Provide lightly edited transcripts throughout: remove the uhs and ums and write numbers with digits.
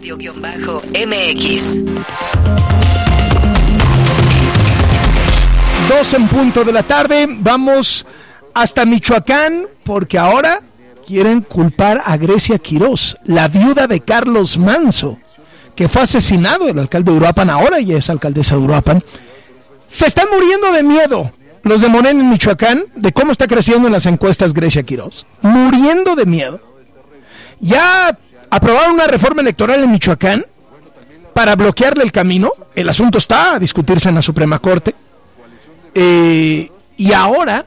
radio-mx. 2 en punto de la tarde, vamos hasta Michoacán, porque ahora quieren culpar a Grecia Quirós, la viuda de Carlos Manzo, que fue asesinado, el alcalde de Uruapan, ahora ya es alcaldesa de Uruapan. Se están muriendo de miedo los de Morena en Michoacán, de cómo está creciendo en las encuestas Grecia Quirós, muriendo de miedo. Ya aprobaron una reforma electoral en Michoacán para bloquearle el camino, el asunto está a discutirse en la Suprema Corte. ¿Y ahora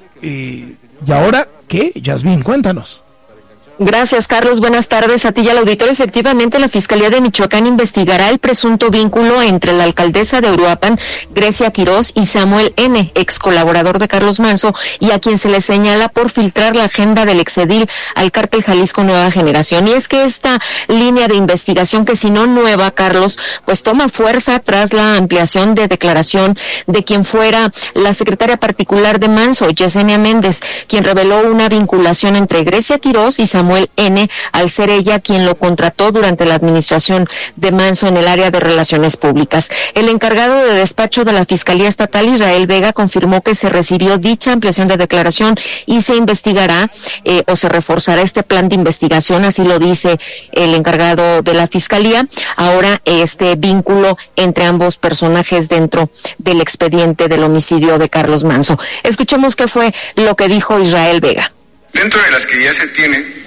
qué? Yasmín, cuéntanos. Gracias, Carlos. Buenas tardes a ti y al auditorio. Efectivamente, la Fiscalía de Michoacán investigará el presunto vínculo entre la alcaldesa de Uruapan, Grecia Quirós, y Samuel N., ex colaborador de Carlos Manzo, y a quien se le señala por filtrar la agenda del exedil al cártel Jalisco Nueva Generación. Y es que esta línea de investigación, que si no nueva, Carlos, pues toma fuerza tras la ampliación de declaración de quien fuera la secretaria particular de Manzo, Yesenia Méndez, quien reveló una vinculación entre Grecia Quirós y Samuel N., al ser ella quien lo contrató durante la administración de Manzo en el área de relaciones públicas. El encargado de despacho de la Fiscalía Estatal, Israel Vega, confirmó que se recibió dicha ampliación de declaración y se investigará o se reforzará este plan de investigación, así lo dice el encargado de la Fiscalía. Ahora este vínculo entre ambos personajes dentro del expediente del homicidio de Carlos Manzo. Escuchemos qué fue lo que dijo Israel Vega. Dentro de las que ya se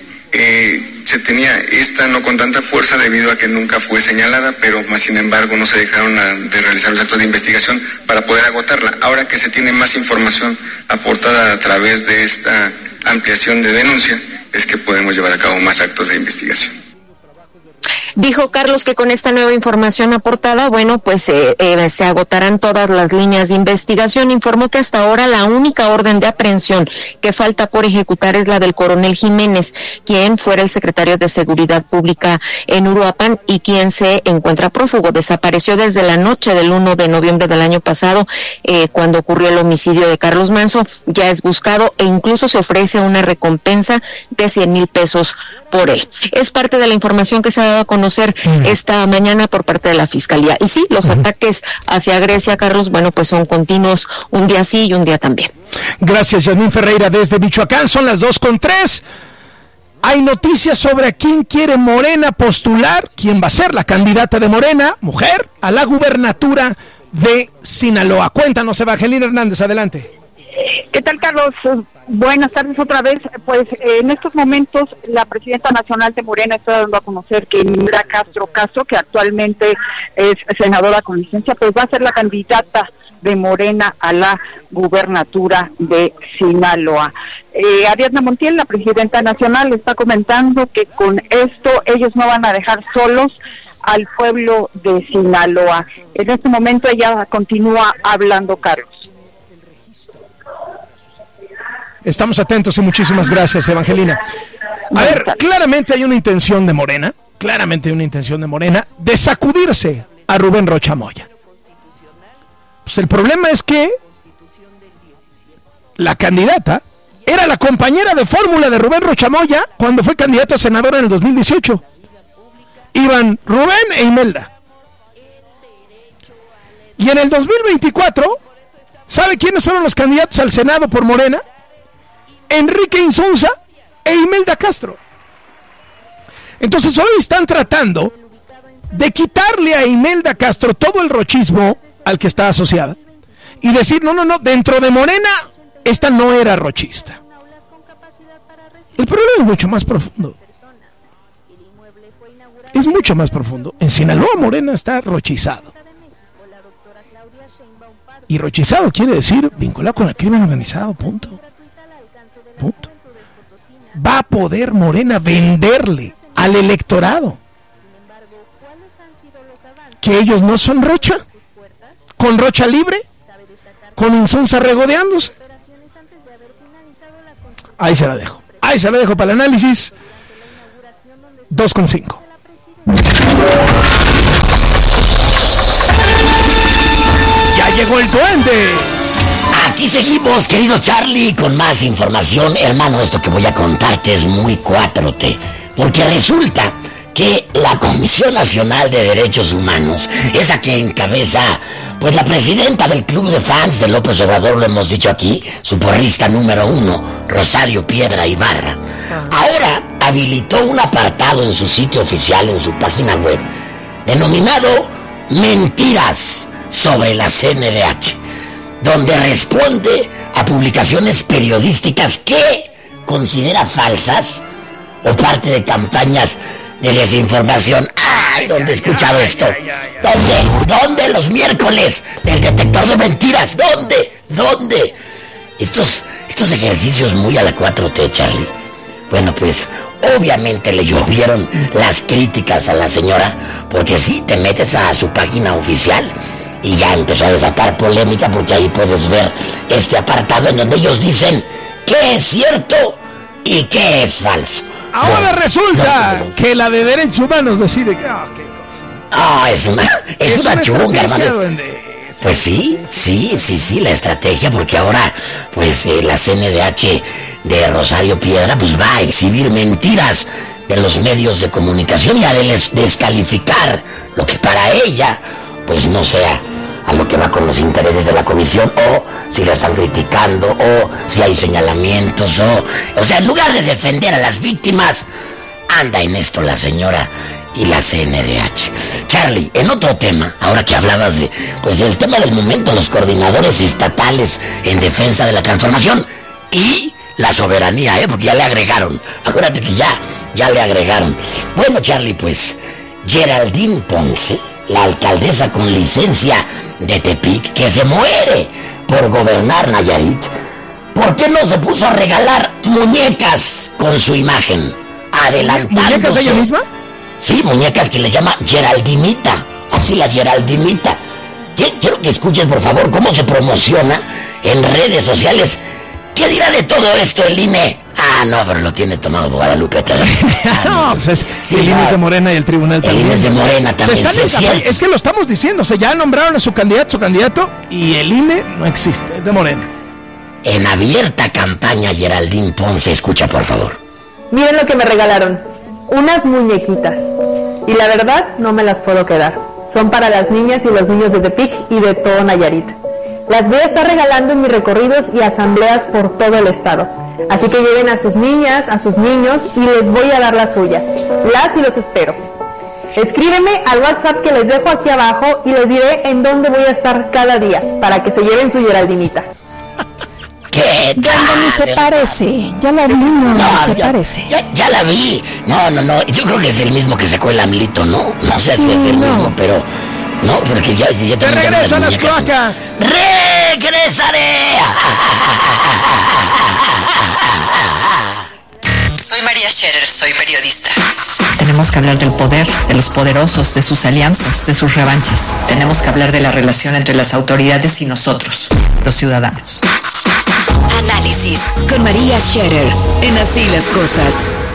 se tenía esta no con tanta fuerza debido a que nunca fue señalada, pero más sin embargo no se dejaron de realizar los actos de investigación para poder agotarla. Ahora que se tiene más información aportada a través de esta ampliación de denuncia, es que podemos llevar a cabo más actos de investigación. Dijo Carlos que con esta nueva información aportada, bueno, pues se agotarán todas las líneas de investigación. Informó que hasta ahora la única orden de aprehensión que falta por ejecutar es la del coronel Jiménez, quien fuera el secretario de Seguridad Pública en Uruapan y quien se encuentra prófugo. Desapareció desde la noche del 1 de noviembre del año pasado, cuando ocurrió el homicidio de Carlos Manzo. Ya es buscado e incluso se ofrece una recompensa de 100,000 pesos por él. Es parte de la información que se ha dado a conocer esta mañana por parte de la Fiscalía. Y sí, los ataques hacia Grecia, Carlos, bueno, pues son continuos, un día sí y un día también. Gracias, Yasmín Ferreira, desde Michoacán. Son las 2:03. Hay noticias sobre a quién quiere Morena postular, quién va a ser la candidata de Morena, mujer, a la gubernatura de Sinaloa. Cuéntanos, Evangelina Hernández, adelante. ¿Qué tal, Carlos? Buenas tardes otra vez. Pues en estos momentos la presidenta nacional de Morena está dando a conocer que Imelda Castro, que actualmente es senadora con licencia, pues va a ser la candidata de Morena a la gubernatura de Sinaloa. Ariadna Montiel, la presidenta nacional, está comentando que con esto ellos no van a dejar solos al pueblo de Sinaloa. En este momento ella continúa hablando, Carlos. Estamos atentos y muchísimas gracias, Evangelina. A ver, claramente hay una intención de Morena, de sacudirse a Rubén Rocha Moya. Pues el problema es que la candidata era la compañera de fórmula de Rubén Rocha Moya cuando fue candidato a senador en el 2018. Iban Rubén e Imelda. Y en el 2024, ¿sabe quiénes fueron los candidatos al Senado por Morena? Enrique Insunza e Imelda Castro. Entonces hoy están tratando de quitarle a Imelda Castro todo el rochismo al que está asociada y decir, no, dentro de Morena esta no era rochista. El problema es mucho más profundo. Es mucho más profundo. En Sinaloa Morena está rochizado. Y rochizado quiere decir vinculado con el crimen organizado, punto. Va a poder Morena venderle al electorado que ellos no son Rocha, con Rocha libre, con Insunza regodeándose. Ahí se la dejo para el análisis. 2:5. Ya llegó el duende. Aquí seguimos, querido Charlie, con más información. Hermano, esto que voy a contarte es muy 4T, porque resulta que la Comisión Nacional de Derechos Humanos, esa que encabeza pues la presidenta del club de fans de López Obrador, lo hemos dicho aquí, su porrista número 1, Rosario Piedra Ibarra, ahora habilitó un apartado en su sitio oficial, en su página web, denominado Mentiras sobre la CNDH, donde responde a publicaciones periodísticas que considera falsas o parte de campañas de desinformación. ¡Ay! ¿Dónde he escuchado esto? ¿Dónde? Los miércoles del detector de mentiras. ¿Dónde? Estos ejercicios muy a la 4T, Charlie. Bueno, pues obviamente le llovieron las críticas a la señora, porque sí, te metes a su página oficial y ya empezó a desatar polémica, porque ahí puedes ver este apartado en donde ellos dicen qué es cierto y qué es falso. Ahora resulta que la de derechos humanos decide que... qué cosa. Es una chunga, hermano. Pues sí, la estrategia, porque ahora, pues, la CNDH de Rosario Piedra, pues va a exhibir mentiras de los medios de comunicación y a descalificar lo que para ella, pues, no sea a lo que va con los intereses de la comisión, o si la están criticando, o si hay señalamientos, o sea, en lugar de defender a las víctimas, anda en esto la señora y la CNDH. Charlie, en otro tema, ahora que hablabas del tema del momento, los coordinadores estatales en defensa de la transformación y la soberanía, porque ya le agregaron, acuérdate que ya le agregaron. Bueno, Charlie, pues, Geraldine Ponce, la alcaldesa con licencia de Tepic, que se muere por gobernar Nayarit, ¿por qué no se puso a regalar muñecas con su imagen? Adelantándose. ¿Muñecas de ella misma? Sí, muñecas que le llama Geraldinita, así la Geraldinita. Quiero que escuches, por favor, cómo se promociona en redes sociales. ¿Qué dirá de todo esto el INE? No, pero lo tiene tomado Guadalupe. No, pues es el INE es de Morena y el tribunal también. El INE es de Morena también. Es que lo estamos diciendo, ya nombraron a su candidato, y el INE no existe, es de Morena. En abierta campaña, Geraldine Ponce, escucha, por favor. Miren lo que me regalaron, unas muñequitas, y la verdad no me las puedo quedar. Son para las niñas y los niños de Tepic y de todo Nayarit. Las voy a estar regalando en mis recorridos y asambleas por todo el estado. Así que lleven a sus niñas, a sus niños, y les voy a dar la suya. Las y los espero. Escríbeme al WhatsApp que les dejo aquí abajo y les diré en dónde voy a estar cada día, para que se lleven su Geraldinita. ¿Qué tal? Ya ni se parece, ya la vi, parece. Ya la vi. No, yo creo que es el mismo que sacó el AMLito, ¿no? No sé si es el mismo, pero... No, porque ya ¡te regreso a las cloacas! ¡Regresaré! Soy María Scherer, soy periodista. Tenemos que hablar del poder, de los poderosos, de sus alianzas, de sus revanchas. Tenemos que hablar de la relación entre las autoridades y nosotros, los ciudadanos. Análisis con María Scherer en Así las Cosas.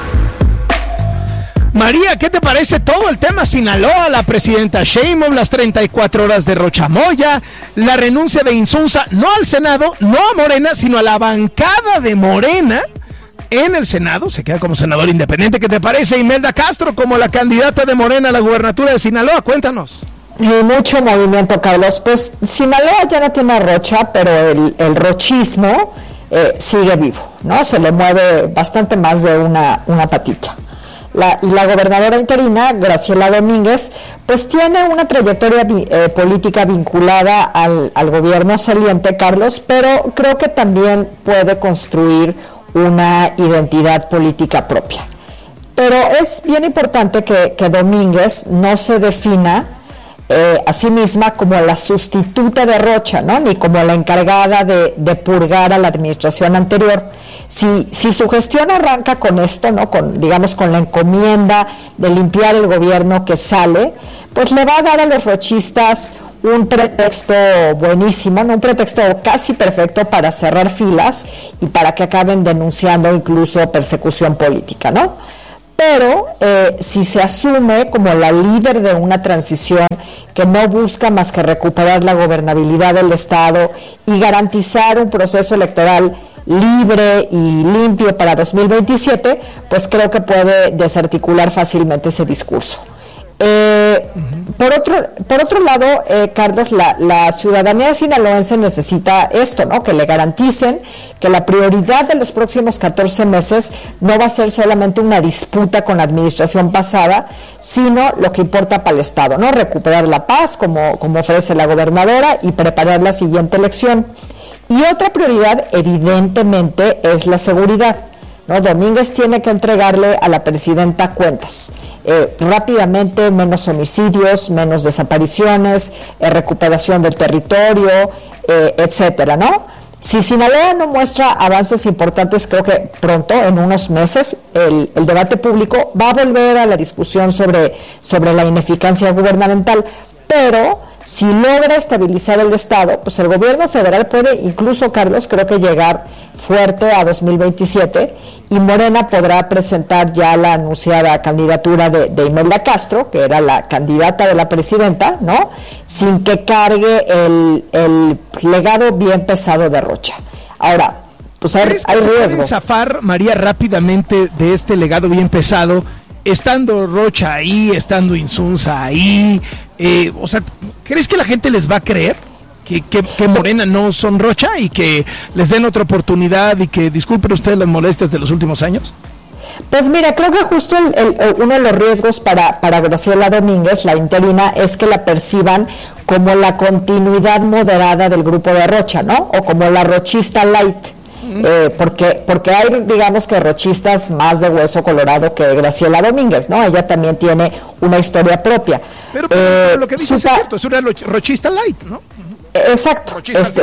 María, ¿qué te parece todo el tema Sinaloa, la presidenta Sheinbaum, las 34 horas de Rochamoya, la renuncia de Insunza, no al Senado, no a Morena, sino a la bancada de Morena en el Senado? Se queda como senador independiente. ¿Qué te parece Imelda Castro como la candidata de Morena a la gubernatura de Sinaloa? Cuéntanos. Y mucho movimiento, Carlos. Pues Sinaloa ya no tiene Rocha, pero el rochismo sigue vivo, ¿no? Se le mueve bastante más de una patita. Y la gobernadora interina, Graciela Domínguez, pues tiene una trayectoria política vinculada al gobierno saliente, Carlos, pero creo que también puede construir una identidad política propia. Pero es bien importante que Domínguez no se defina a sí misma como la sustituta de Rocha, ¿no? Ni como la encargada de purgar a la administración anterior. Si su gestión arranca con esto, ¿no? Con la encomienda de limpiar el gobierno que sale, pues le va a dar a los rochistas un pretexto buenísimo, ¿no? Un pretexto casi perfecto para cerrar filas y para que acaben denunciando incluso persecución política, ¿no? Pero si se asume como la líder de una transición que no busca más que recuperar la gobernabilidad del Estado y garantizar un proceso electoral libre y limpio para 2027, pues creo que puede desarticular fácilmente ese discurso. Por otro lado, Carlos, la ciudadanía sinaloense necesita esto, ¿no? Que le garanticen que la prioridad de los próximos 14 meses no va a ser solamente una disputa con la administración pasada, sino lo que importa para el Estado, ¿no? Recuperar la paz, como ofrece la gobernadora, y preparar la siguiente elección. Y otra prioridad, evidentemente, es la seguridad, ¿no? Domínguez tiene que entregarle a la presidenta cuentas, rápidamente, menos homicidios, menos desapariciones, recuperación del territorio, etcétera, ¿no? Si Sinaloa no muestra avances importantes, creo que pronto, en unos meses, el debate público va a volver a la discusión sobre la ineficacia gubernamental, pero si logra estabilizar el Estado, pues el gobierno federal puede incluso, Carlos, creo que llegar fuerte a 2027, y Morena podrá presentar ya la anunciada candidatura de Imelda Castro, que era la candidata de la presidenta, ¿no? Sin que cargue el legado bien pesado de Rocha. Ahora, pues hay riesgo. ¿Puede zafar, María, rápidamente de este legado bien pesado, estando Rocha ahí, estando Insunza ahí? O sea, ¿crees que la gente les va a creer que Morena no son Rocha y que les den otra oportunidad y que disculpen ustedes las molestias de los últimos años? Pues mira, creo que justo uno de los riesgos para Graciela Domínguez, la interina, es que la perciban como la continuidad moderada del grupo de Rocha, ¿no? O como la rochista light. Porque hay, digamos, que rochistas más de hueso colorado que Graciela Domínguez, ¿no? Ella también tiene una historia propia. Pero lo que dice es cierto, es una rochista light, ¿no? Exacto.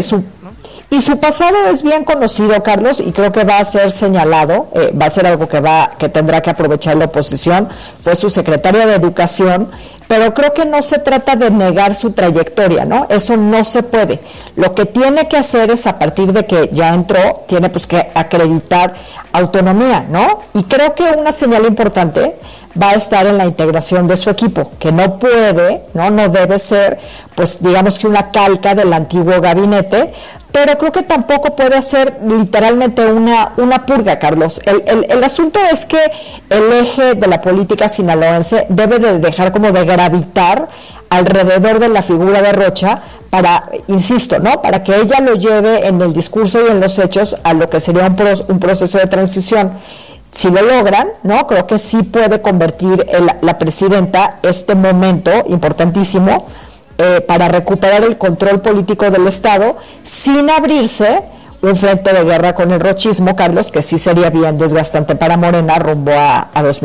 Y su pasado es bien conocido, Carlos, y creo que va a ser señalado, va a ser algo que tendrá que aprovechar la oposición. Fue su secretaria de Educación, pero creo que no se trata de negar su trayectoria, ¿no? Eso no se puede. Lo que tiene que hacer es, a partir de que ya entró, tiene pues que acreditar autonomía, ¿no? Y creo que una señal importante va a estar en la integración de su equipo, que no puede, no debe ser, pues digamos que una calca del antiguo gabinete, pero creo que tampoco puede ser literalmente una purga, Carlos. El asunto es que el eje de la política sinaloense debe de dejar como de gravitar alrededor de la figura de Rocha para, insisto, ¿no? Para que ella lo lleve en el discurso y en los hechos a lo que sería un proceso de transición. Si lo logran, ¿no? Creo que sí puede convertir la presidenta este momento importantísimo para recuperar el control político del Estado sin abrirse un frente de guerra con el rochismo, Carlos, que sí sería bien desgastante para Morena rumbo a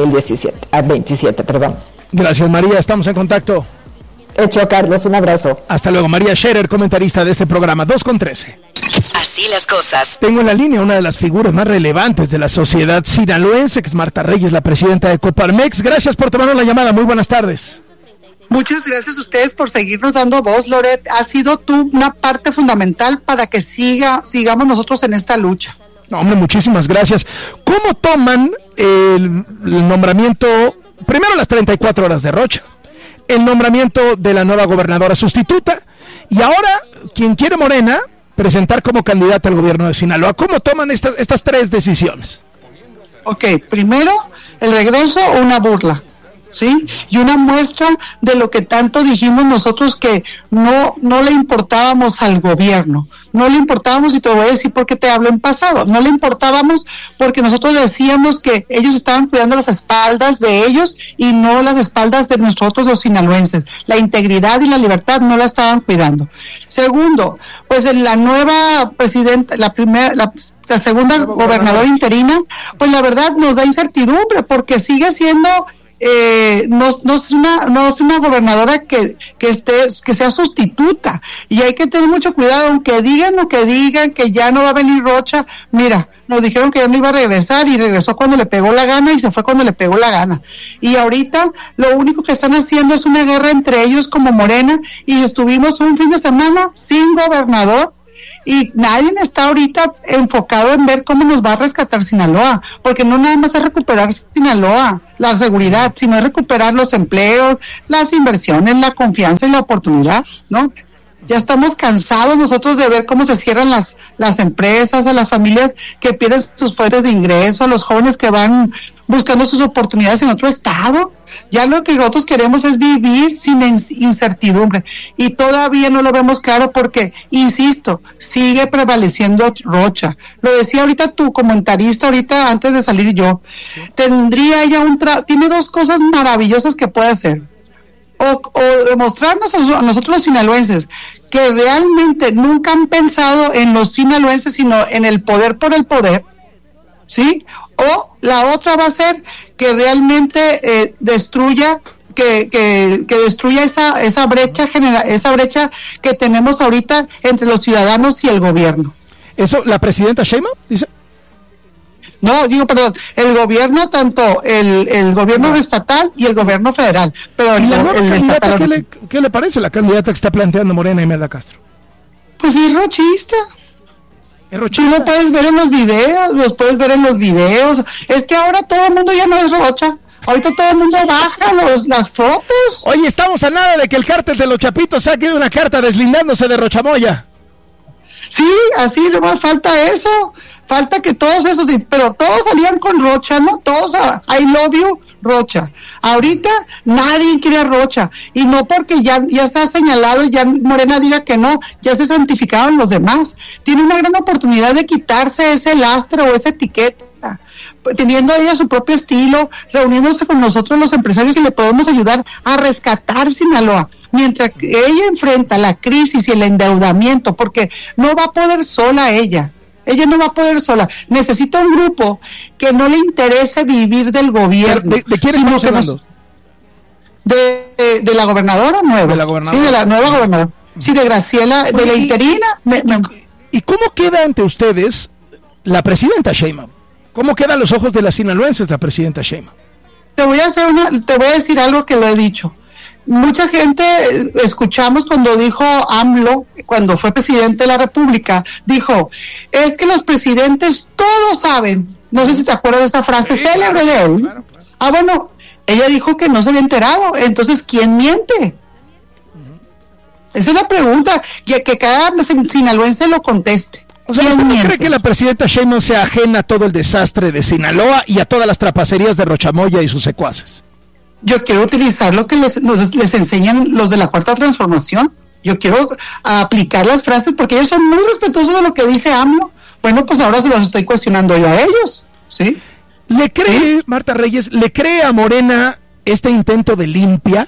27, perdón. Gracias, María, estamos en contacto. Hecho, Carlos, un abrazo. Hasta luego. María Scherer, comentarista de este programa, 2:13. Así las cosas. Tengo en la línea una de las figuras más relevantes de la sociedad sinaloense, que es Marta Reyes, la presidenta de Coparmex. Gracias por tomarnos la llamada. Muy buenas tardes. Muchas gracias a ustedes por seguirnos dando voz, Loret. Has sido tú una parte fundamental para que sigamos nosotros en esta lucha. No, hombre, muchísimas gracias. ¿Cómo toman el nombramiento, primero las 34 horas de Rocha, el nombramiento de la nueva gobernadora sustituta, y ahora, quien quiere Morena presentar como candidata al gobierno de Sinaloa? ¿Cómo toman estas tres decisiones? Ok, primero, el regreso, una burla, ¿sí? Y una muestra de lo que tanto dijimos nosotros, que no le importábamos al gobierno. No le importábamos, y te voy a decir por qué te hablo en pasado. No le importábamos porque nosotros decíamos que ellos estaban cuidando las espaldas de ellos y no las espaldas de nosotros los sinaloenses. La integridad y la libertad no la estaban cuidando. Segundo, pues en la nueva presidenta, la segunda gobernadora interina, pues la verdad nos da incertidumbre, porque sigue siendo no es una gobernadora que sea sustituta, y hay que tener mucho cuidado. Aunque digan lo que digan, que ya no va a venir Rocha, mira, nos dijeron que ya no iba a regresar, y regresó cuando le pegó la gana y se fue cuando le pegó la gana, y ahorita lo único que están haciendo es una guerra entre ellos como Morena, y estuvimos un fin de semana sin gobernador. Y nadie está ahorita enfocado en ver cómo nos va a rescatar Sinaloa, porque no nada más es recuperar Sinaloa, la seguridad, sino es recuperar los empleos, las inversiones, la confianza y la oportunidad, ¿no? Ya estamos cansados nosotros de ver cómo se cierran las empresas, a las familias que pierden sus fuentes de ingreso, a los jóvenes que van buscando sus oportunidades en otro estado. Ya lo que nosotros queremos es vivir sin incertidumbre, y todavía no lo vemos claro porque, insisto, sigue prevaleciendo Rocha. Lo decía ahorita tu comentarista, ahorita antes de salir yo, tendría ella tiene dos cosas maravillosas que puede hacer. O demostrarnos a nosotros los sinaloenses que realmente nunca han pensado en los sinaloenses, sino en el poder por el poder, ¿sí? O la otra va a ser que realmente destruya esa brecha esa brecha que tenemos ahorita entre los ciudadanos y el gobierno. ¿Eso la presidenta Sheinbaum dice? No, digo, perdón, el gobierno, tanto el gobierno estatal y el gobierno federal. Pero ¿y la nueva candidata, qué le parece la candidata que está planteando Morena, Imelda Castro? Pues es rochista. Tú lo puedes ver en los videos, Es que ahora todo el mundo ya no es Rocha. Ahorita todo el mundo baja las fotos. Oye, estamos a nada de que el cártel de los Chapitos saque una carta deslindándose de Rochamoya. Sí, así nomás falta eso. Falta que todos esos, pero todos salían con Rocha, ¿no? Todos I love you, Rocha. Ahorita nadie quiere a Rocha, y no porque ya está señalado, ya Morena diga que no, ya se santificaron los demás. Tiene una gran oportunidad de quitarse ese lastre o esa etiqueta, teniendo ella su propio estilo, reuniéndose con nosotros los empresarios, y le podemos ayudar a rescatar Sinaloa. Mientras que ella enfrenta la crisis y el endeudamiento, porque no va a poder sola ella. Ella no va a poder sola. Necesita un grupo que no le interese vivir del gobierno. ¿De quién estamos hablando? De la gobernadora nueva. De la gobernadora. Sí, de la nueva gobernadora. Sí, de Graciela, de la interina. ¿Y cómo queda ante ustedes la presidenta Sheinbaum? ¿Cómo queda a los ojos de las sinaloenses la presidenta Sheinbaum? Te voy a decir algo que lo he dicho. Mucha gente escuchamos cuando dijo AMLO, cuando fue presidente de la República, dijo, es que los presidentes todos saben. No sé si te acuerdas de esa frase célebre de él. Claro. Bueno, ella dijo que no se había enterado. Entonces, ¿quién miente? Esa es la pregunta, que cada sinaloense lo conteste. O sea, ¿usted no cree que la presidenta Sheinbaum sea ajena a todo el desastre de Sinaloa y a todas las trapacerías de Rochamoya y sus secuaces? Yo quiero utilizar lo que les enseñan los de la Cuarta Transformación. Yo quiero aplicar las frases porque ellos son muy respetuosos de lo que dice AMLO. Bueno, pues ahora se los estoy cuestionando yo a ellos, ¿sí? ¿Le cree, Marta Reyes, le cree a Morena este intento de limpia?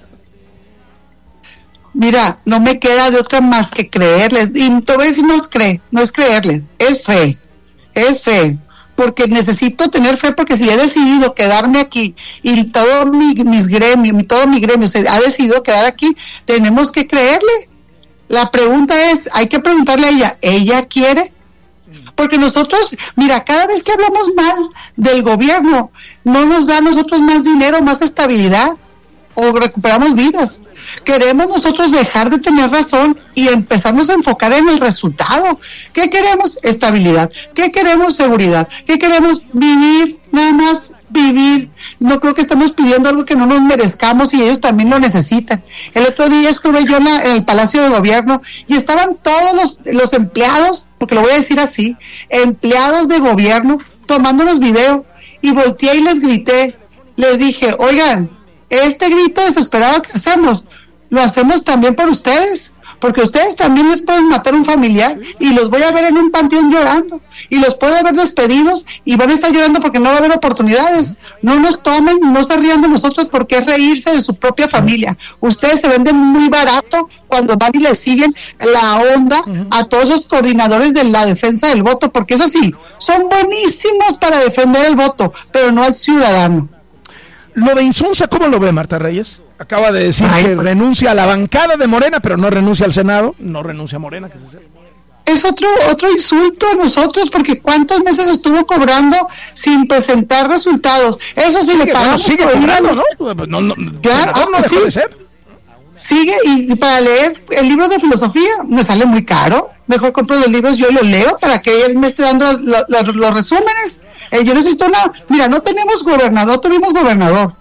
Mira, no me queda de otra más que creerles. Y te voy a decir, no es creerles, es fe. Porque necesito tener fe, porque si he decidido quedarme aquí y todo mi gremio se ha decidido quedar aquí, tenemos que creerle. La pregunta es, hay que preguntarle a ella quiere? Porque nosotros, mira, cada vez que hablamos mal del gobierno, no nos da a nosotros más dinero, más estabilidad, o recuperamos vidas. Queremos nosotros dejar de tener razón y empezarnos a enfocar en el resultado. ¿Qué queremos? Estabilidad. ¿Qué queremos? Seguridad. ¿Qué queremos? Vivir, nada más vivir. No creo que estemos pidiendo algo que no nos merezcamos, y ellos también lo necesitan. El otro día estuve yo en el Palacio de Gobierno y estaban todos los empleados, porque lo voy a decir así, empleados de gobierno, tomándonos video, y volteé y les grité, les dije, oigan, este grito desesperado que hacemos, lo hacemos también por ustedes, porque ustedes también les pueden matar un familiar, y los voy a ver en un panteón llorando, y los puedo ver despedidos, y van a estar llorando porque no va a haber oportunidades. No nos tomen, no se rían de nosotros, porque es reírse de su propia familia. Ustedes se venden muy barato cuando van y le siguen la onda a todos esos coordinadores de la defensa del voto, porque eso sí, son buenísimos para defender el voto, pero no al ciudadano. Lo de Insunza, ¿cómo lo ve Marta Reyes? Acaba de decir que renuncia a la bancada de Morena, pero no renuncia al Senado, no renuncia a Morena, que se sepa. Es otro insulto a nosotros, porque ¿cuántos meses estuvo cobrando sin presentar resultados? Eso sí, le pagamos. Sigue cobrando, ¿no? Claro, no dejó de ser. Sigue, y para leer el libro de filosofía me sale muy caro. Mejor compro los libros, yo los leo para que él me esté dando los resúmenes. Yo necesito mira, no tuvimos gobernador,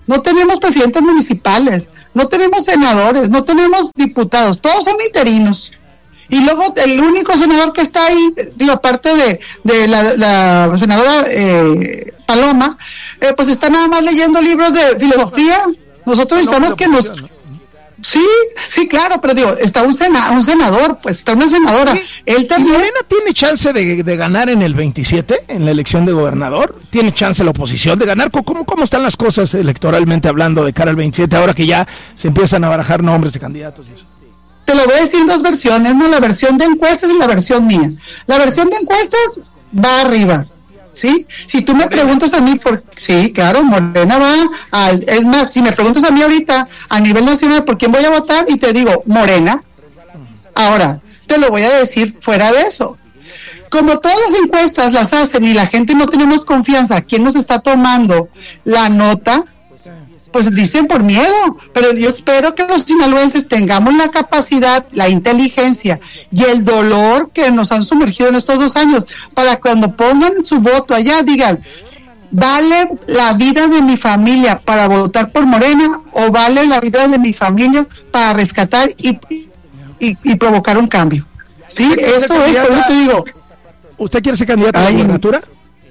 no tenemos presidentes municipales, no tenemos senadores, no tenemos diputados, todos son interinos. Y luego el único senador que está ahí, digo, aparte de la senadora Paloma, pues está nada más leyendo libros de filosofía. Nosotros necesitamos que nos... Sí, claro, pero digo, está un senador, pues está una senadora. Sí. Él también... ¿Morena tiene chance de ganar en el 27, en la elección de gobernador? ¿Tiene chance la oposición de ganar? ¿Cómo están las cosas electoralmente hablando de cara al 27, ahora que ya se empiezan a barajar nombres de candidatos y eso? Te lo voy a decir en dos versiones, ¿no? La versión de encuestas y la versión mía. La versión de encuestas va arriba, ¿sí? Si tú me preguntas a mí, sí, claro, Morena va, es más, si me preguntas a mí ahorita, a nivel nacional, ¿por quién voy a votar? Y te digo, Morena. Ahora, te lo voy a decir fuera de eso. Como todas las encuestas las hacen y la gente no tenemos confianza, ¿quién nos está tomando la nota? Pues dicen por miedo, pero yo espero que los sinaloenses tengamos la capacidad, la inteligencia y el dolor que nos han sumergido en estos 2 años, para cuando pongan su voto allá digan, ¿vale la vida de mi familia para votar por Morena o vale la vida de mi familia para rescatar y provocar un cambio? Sí, eso es, por eso te digo. ¿Usted quiere ser candidato a la gubernatura?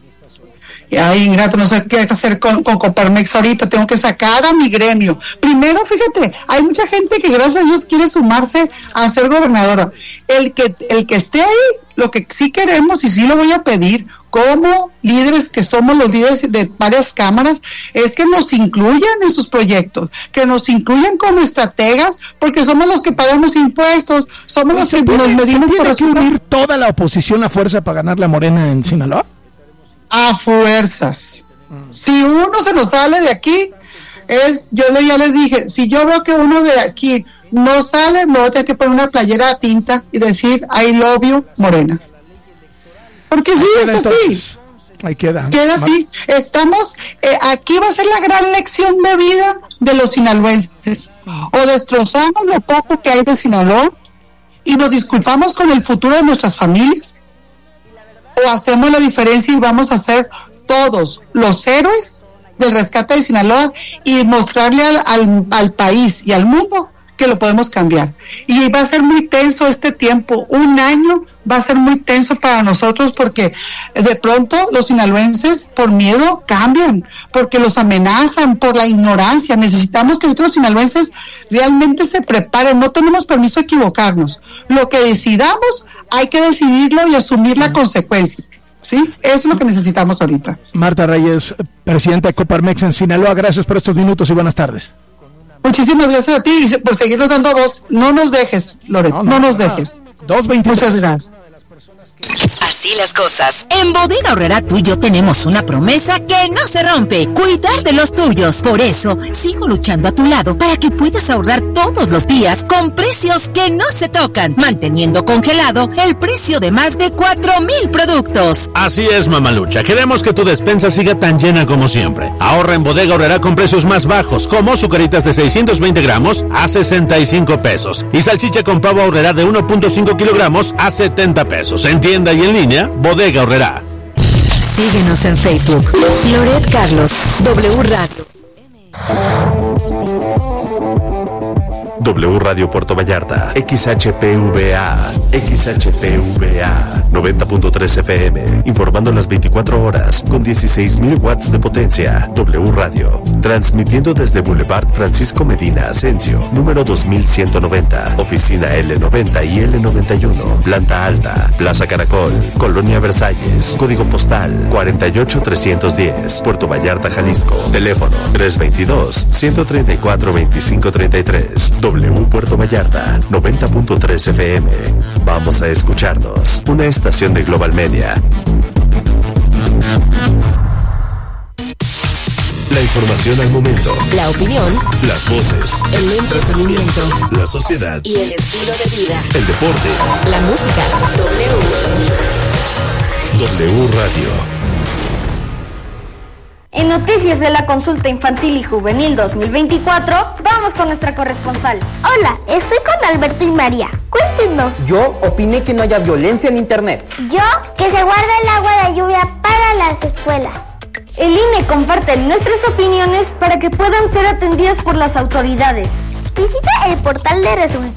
Ay, ingrato, no sé qué hacer con Coparmex ahorita, tengo que sacar a mi gremio. Primero, fíjate, hay mucha gente que gracias a Dios quiere sumarse a ser gobernadora. El que esté ahí, lo que sí queremos y sí lo voy a pedir, como líderes que somos los líderes de varias cámaras, es que nos incluyan en sus proyectos, que nos incluyan como estrategas, porque somos los que pagamos impuestos, somos los que nos medimos por... ¿Se tiene que unir toda la oposición a fuerza para ganar la Morena en Sinaloa? A fuerzas. Si uno se nos sale de aquí, yo ya les dije, si yo veo que uno de aquí no sale, me voy a tener que poner una playera a tinta y decir I love you, Morena. Porque sí, es así. Ahí queda. Queda así. Estamos, aquí va a ser la gran lección de vida de los sinaloenses. O destrozamos lo poco que hay de Sinaloa y nos disculpamos con el futuro de nuestras familias, o hacemos la diferencia y vamos a ser todos los héroes del rescate de Sinaloa y mostrarle al país y al mundo que lo podemos cambiar. Y va a ser muy tenso este tiempo, 1 año va a ser muy tenso para nosotros, porque de pronto los sinaloenses por miedo cambian, porque los amenazan, por la ignorancia. Necesitamos que nuestros sinaloenses realmente se preparen, no tenemos permiso de equivocarnos. Lo que decidamos hay que decidirlo y asumir la consecuencia. ¿Sí? Eso es lo que necesitamos ahorita. Marta Reyes, presidenta de Coparmex en Sinaloa, gracias por estos minutos y buenas tardes. Muchísimas gracias a ti y por seguirnos dando voz. No nos dejes, Loret, no nos dejes. 2:23. Muchas gracias. Así las cosas. En Bodega Aurrerá tú y yo tenemos una promesa que no se rompe: cuidar de los tuyos. Por eso, sigo luchando a tu lado para que puedas ahorrar todos los días con precios que no se tocan, manteniendo congelado el precio de más de 4,000 productos. Así es, mamalucha. Queremos que tu despensa siga tan llena como siempre. Ahorra en Bodega Aurrerá con precios más bajos, como sucaritas de 620 gramos a 65 pesos y salchicha con pavo Aurrerá de 1.5 kilogramos a 70 pesos. En tienda y en línea, Bodega Aurrerá. Síguenos en Facebook. Loret Carlos, W Radio. W Radio Puerto Vallarta, XHPVA, 90.3 FM, informando las 24 horas, con 16,000 watts de potencia. W Radio, transmitiendo desde Boulevard Francisco Medina Asensio, número 2190, oficina L90 y L91, planta alta, Plaza Caracol, Colonia Versalles, código postal 48310, Puerto Vallarta, Jalisco, teléfono 322-134-2533. W Puerto Vallarta, 90.3 FM. Vamos a escucharnos. Una estación de Global Media. La información al momento. La opinión. Las voces. El entretenimiento. La sociedad. Y el estilo de vida. El deporte. La música. W Radio. En noticias de la consulta infantil y juvenil 2024, vamos con nuestra corresponsal. Hola, estoy con Alberto y María. Cuéntenos. Yo opiné que no haya violencia en internet. Yo, que se guarde el agua de lluvia para las escuelas. El INE comparte nuestras opiniones para que puedan ser atendidas por las autoridades. Visita el portal de resultados